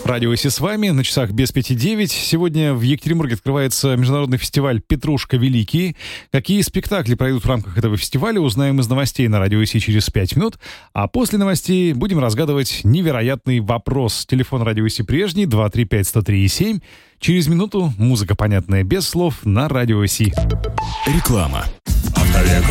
Радио Си с вами, на часах без 5:09. Сегодня в Екатеринбурге открывается международный фестиваль «Петрушка Великий». Какие спектакли пройдут в рамках этого фестиваля, узнаем из новостей на Радио Си через 5 минут. А после новостей будем разгадывать невероятный вопрос. Телефон Радио Си прежний, 235-103-7. Через минуту музыка, понятная без слов, на Радио Си. Реклама.